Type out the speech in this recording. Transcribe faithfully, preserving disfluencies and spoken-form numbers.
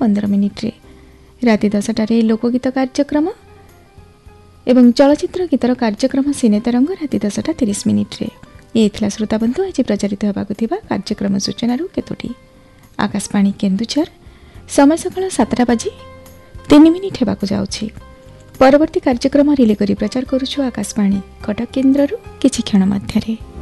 पंदर मिनिट्रे राति दसटारे लोकगीत कार्यक्रम एवं चलचित्र गीतर कार्यक्रम सिने तरंग राति दसटा तीस मिनिट्रे ये थिला श्रोताबंधु आज प्रचारित होबाकु थिबा कार्यक्रम सूचना केतोटी आकाशवाणी केन्दुझर समय सकाळ सातटा बाजी तीन मिनिट हेबाकु जाउछि। परवर्ती कार्यक्रम रिले करी प्रचार करूछु आकाशवाणी कटक केन्द्ररू किछि क्षण मध्यरे।